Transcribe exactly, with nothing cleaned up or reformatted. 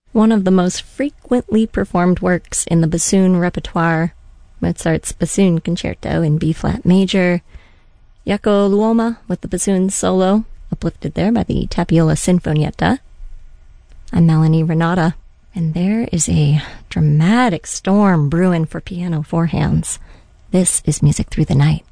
One of the most frequently performed works in the bassoon repertoire, Mozart's Bassoon Concerto in B-flat major, Jaakko Luoma with the bassoon solo, uplifted there by the Tapiola Sinfonietta. I'm Melanie Renata, and there is a dramatic storm brewing for piano four hands. This is Music Through the Night.